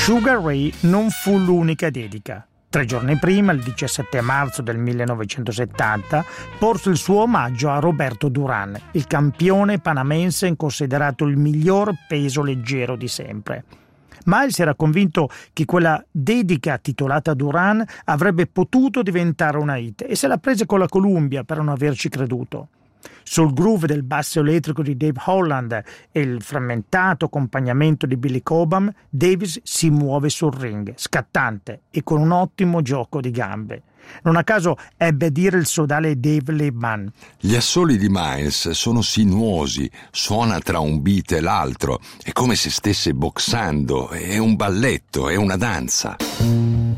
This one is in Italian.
Sugar Ray non fu l'unica dedica. 3 giorni prima, il 17 marzo del 1970, porse il suo omaggio a Roberto Duran, il campione panamense considerato il miglior peso leggero di sempre. Miles era convinto che quella dedica titolata a Duran avrebbe potuto diventare una hit e se la prese con la Columbia per non averci creduto. Sul groove del basso elettrico di Dave Holland e il frammentato accompagnamento di Billy Cobham, Davis si muove sul ring, scattante e con un ottimo gioco di gambe. Non a caso ebbe a dire il sodale Dave Liebman: gli assoli di Miles sono sinuosi, suona tra un beat e l'altro, è come se stesse boxando, è un balletto, è una danza.